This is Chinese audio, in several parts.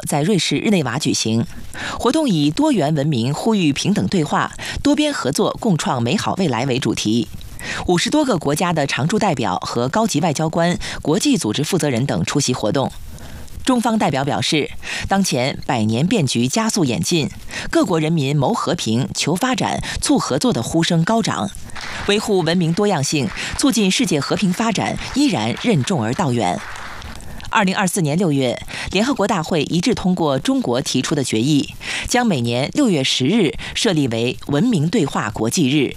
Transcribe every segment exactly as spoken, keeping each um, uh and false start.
在瑞士日内瓦举行。活动以多元文明呼吁平等对话、多边合作共创美好未来为主题。五十多个国家的常驻代表和高级外交官、国际组织负责人等出席活动。中方代表表示，当前百年变局加速演进，各国人民谋和平、求发展、促合作的呼声高涨，维护文明多样性、促进世界和平发展依然任重而道远。二零二四年六月，联合国大会一致通过中国提出的决议，将每年六月十日设立为文明对话国际日。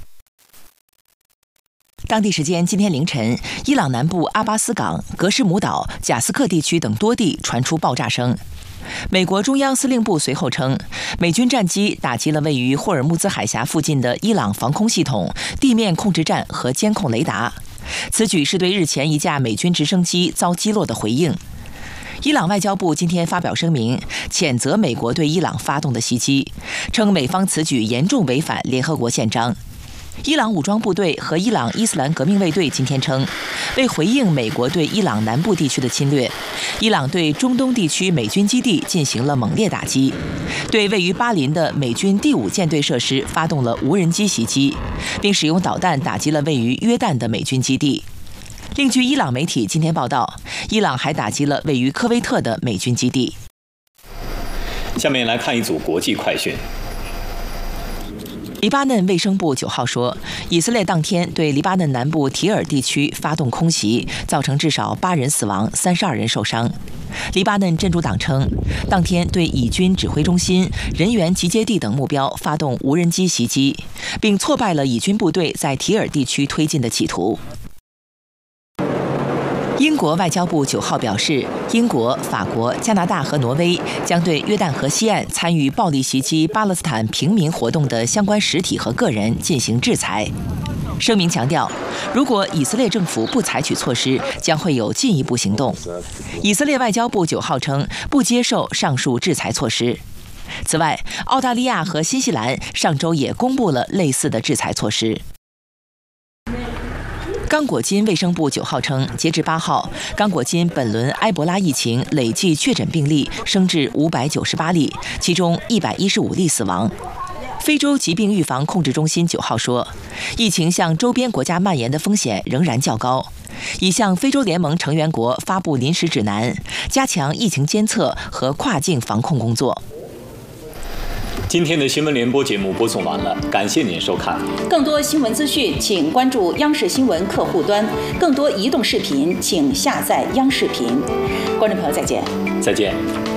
当地时间今天凌晨，伊朗南部阿巴斯港、格什姆岛、贾斯克地区等多地传出爆炸声。美国中央司令部随后称，美军战机打击了位于霍尔木兹海峡附近的伊朗防空系统、地面控制站和监控雷达。此举是对日前一架美军直升机遭击落的回应。伊朗外交部今天发表声明，谴责美国对伊朗发动的袭击，称美方此举严重违反联合国宪章。伊朗武装部队和伊朗伊斯兰革命卫队今天称，为回应美国对伊朗南部地区的侵略，伊朗对中东地区美军基地进行了猛烈打击，对位于巴林的美军第五舰队设施发动了无人机袭击，并使用导弹打击了位于约旦的美军基地。另据伊朗媒体今天报道，伊朗还打击了位于科威特的美军基地。 下面来看一组国际快讯。 黎巴嫩卫生部九号说，以色列当天对黎巴嫩南部提尔地区发动空袭，造成至少八人死亡、三十二人受伤。黎巴嫩真主党称，当天对以军指挥中心、人员集结地等目标发动无人机袭击，并挫败了以军部队在提尔地区推进的企图。英国外交部九号表示，英国、法国、加拿大和挪威将对约旦河西岸参与暴力袭击巴勒斯坦平民活动的相关实体和个人进行制裁。声明强调，如果以色列政府不采取措施，将会有进一步行动。以色列外交部九号称，不接受上述制裁措施。此外，澳大利亚和新西兰上周也公布了类似的制裁措施。刚果金卫生部九号称，截至八号，刚果金本轮埃博拉疫情累计确诊病例升至五百九十八例，其中一百一十五例死亡。非洲疾病预防控制中心九号说，疫情向周边国家蔓延的风险仍然较高，已向非洲联盟成员国发布临时指南，加强疫情监测和跨境防控工作。 今天的新闻联播节目播送完了，感谢您收看。 更多新闻资讯，请关注央视新闻客户端；更多移动视频，请下载央视频。观众朋友，再见。 再见。